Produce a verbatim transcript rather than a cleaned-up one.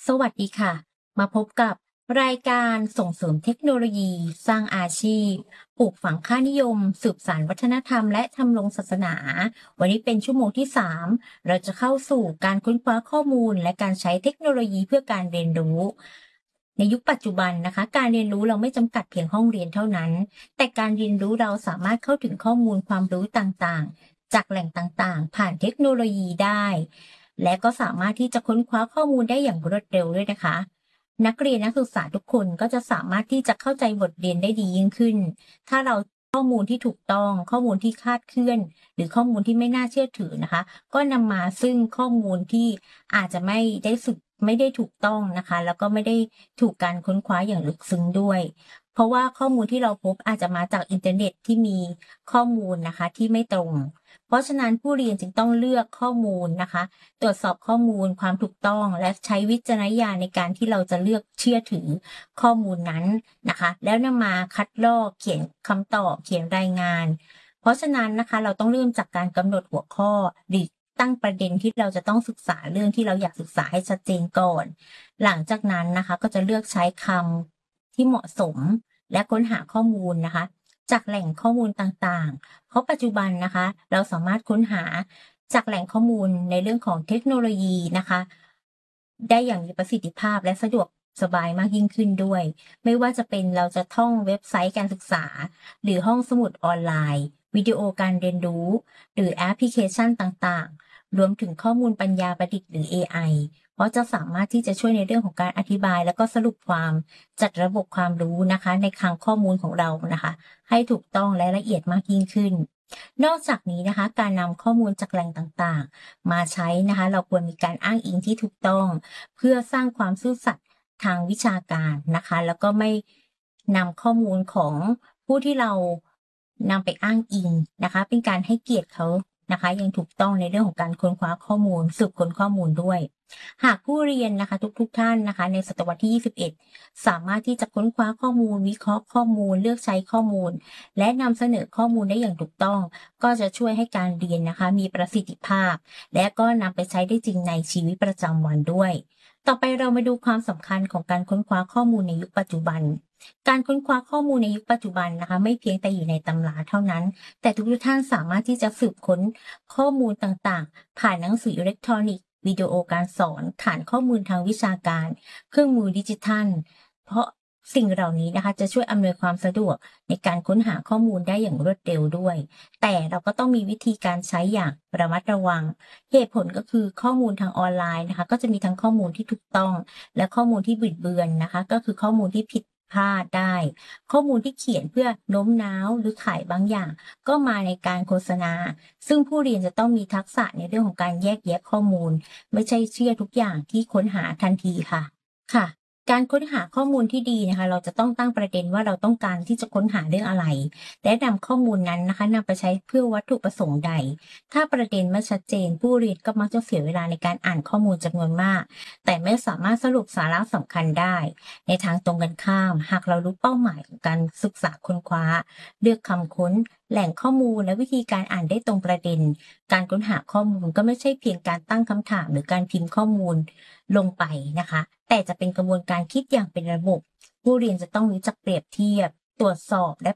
สวัสดีค่ะ มาพบกับรายการส่งเสริมเทคโนโลยีสร้างอาชีพปลูกฝังค่านิยมสืบสานวัฒนธรรมและทำลงศาสนาวันนี้เป็นชั่วโมงที่สามเราจะเข้าสู่การค้นคว้าข้อมูลและการใช้เทคโนโลยีเพื่อการเรียนรู้ในยุคปัจจุบันนะคะการเรียนรู้เราไม่จำกัดเพียงห้องเรียนเท่านั้นแต่การเรียนรู้เราสามารถเข้าถึงข้อมูลความรู้ต่างๆจากแหล่งต่างๆผ่านเทคโนโลยีได้และก็สามารถที่จะค้นคว้าข้อมูลได้อย่างรวดเร็วด้วยนะคะนักเรียนนักศึกษาทุกคนก็จะสามารถที่จะเข้าใจบทเรียนได้ดียิ่งขึ้นถ้าเราข้อมูลที่ถูกต้องข้อมูลที่คลาดเคลื่อนหรือข้อมูลที่ไม่น่าเชื่อถือนะคะก็นำมาซึ่งข้อมูลที่อาจจะไม่ได้สึกไม่ได้ถูกต้องนะคะแล้วก็ไม่ได้ถูกการค้นคว้าอย่างลึกซึ้งด้วยเพราะว่าข้อมูลที่เราพบอาจจะมาจากอินเทอร์เน็ตที่มีข้อมูลนะคะที่ไม่ตรงเพราะฉะนั้นผู้เรียนจึงต้องเลือกข้อมูลนะคะตรวจสอบข้อมูลความถูกต้องและใช้วิจารณญาณในการที่เราจะเลือกเชื่อถือข้อมูลนั้นนะคะแล้วนำมาคัดลอกเขียนคำตอบเขียนรายงานเพราะฉะนั้นนะคะเราต้องเริ่มจากการกำหนดหัวข้อหรือตั้งประเด็นที่เราจะต้องศึกษาเรื่องที่เราอยากศึกษาให้ชัดเจนก่อนหลังจากนั้นนะคะก็จะเลือกใช้คำที่เหมาะสมและค้นหาข้อมูลนะคะจากแหล่งข้อมูลต่างๆเพราะปัจจุบันนะคะเราสามารถค้นหาจากแหล่งข้อมูลในเรื่องของเทคโนโลยีนะคะได้อย่างมีประสิทธิภาพและสะดวกสบายมากยิ่งขึ้นด้วยไม่ว่าจะเป็นเราจะท่องเว็บไซต์การศึกษาหรือห้องสมุดออนไลน์วิดีโอการเรียนรู้หรือแอปพลิเคชันต่างๆรวมถึงข้อมูลปัญญาประดิษฐ์หรือ เอ ไอ เพราะจะสามารถที่จะช่วยในเรื่องของการอธิบายแล้วก็สรุปความจัดระบบความรู้นะคะในคลังข้อมูลของเรานะคะให้ถูกต้องและละเอียดมากยิ่งขึ้นนอกจากนี้นะคะการนำข้อมูลจากแหล่งต่างๆมาใช้นะคะเราควรมีการอ้างอิงที่ถูกต้องเพื่อสร้างความซื่อสัตย์ทางวิชาการนะคะแล้วก็ไม่นำข้อมูลของผู้ที่เรานำไปอ้างอิงนะคะเป็นการให้เกียรติเขานะคะยังถูกต้องในเรื่องของการค้นคว้าข้อมูลสืบค้นข้อมูลด้วยหากผู้เรียนนะคะทุกๆท่านนะคะในศตวรรษที่ยี่สิบเอ็ดสามารถที่จะค้นคว้าข้อมูลวิเคราะห์ข้อมูลเลือกใช้ข้อมูลและนำเสนอข้อมูลได้อย่างถูกต้องก็จะช่วยให้การเรียนนะคะมีประสิทธิภาพและก็นำไปใช้ได้จริงในชีวิตประจำวันด้วยต่อไปเรามาดูความสำคัญของการค้นคว้าข้อมูลในยุคปัจจุบันการค้นคว้าข้อมูลในยุคปัจจุบันนะคะไม่เพียงแต่อยู่ในตำราเท่านั้นแต่ทุกท่านสามารถที่จะสืบค้นข้อมูลต่างๆผ่านหนังสืออิเล็กทรอนิกส์วิดีโอการสอนฐานข้อมูลทางวิชาการเครื่องมือดิจิทัลเพราะสิ่งเหล่านี้นะคะจะช่วยอำนวยความสะดวกในการค้นหาข้อมูลได้อย่างรวดเร็วด้วยแต่เราก็ต้องมีวิธีการใช้อย่างระมัดระวังเหตุผลก็คือข้อมูลทางออนไลน์นะคะก็จะมีทั้งข้อมูลที่ถูกต้องและข้อมูลที่บิดเบือนนะคะก็คือข้อมูลที่ผิดพลาดได้ข้อมูลที่เขียนเพื่อโน้มน้าวหรือขายบางอย่างก็มาในการโฆษณาซึ่งผู้เรียนจะต้องมีทักษะในเรื่องของการแยกแยะข้อมูลไม่ใช่เชื่อทุกอย่างที่ค้นหาทันทีค่ะค่ะการค้นหาข้อมูลที่ดีนะคะเราจะต้องตั้งประเด็นว่าเราต้องการที่จะค้นหาเรื่องอะไรและนำข้อมูลนั้นนะคะนำไปใช้เพื่อวัตถุประสงค์ใดถ้าประเด็นไม่ชัดเจนผู้เรียนก็มักจะเสียเวลาในการอ่านข้อมูลจำนวนมากแต่ไม่สามารถสรุปสาระสำคัญได้ในทางตรงกันข้ามหากเรารู้เป้าหมายของการศึกษาค้นคว้าเลือกคำค้นแหล่งข้อมูลและวิธีการอ่านได้ตรงประเด็นการค้นหาข้อมูลก็ไม่ใช่เพียงการตั้งคำถามหรือการพิมพ์ข้อมูลลงไปนะคะแต่จะเป็นกระบวนการคิดอย่างเป็นระบบผู้เรียนจะต้องรู้จักเปรียบเทียบตรวจสอบและ